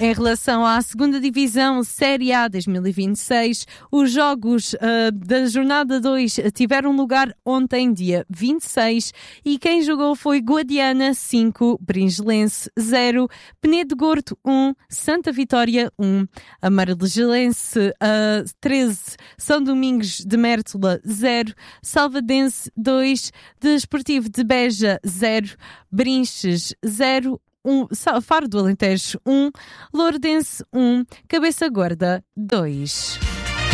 Em relação à segunda divisão Série A 2026, os jogos da jornada 2 tiveram lugar ontem, dia 26, e quem jogou foi Guadiana 5, Bringelense 0, Penedo Gordo 1, Santa Vitória 1, Amarelense 13, São Domingos de Mértola 0, Salvadense 2, Desportivo de Beja 0, Brinches 0, Faro do Alentejo 1, Lourdense 1, Cabeça Gorda 2.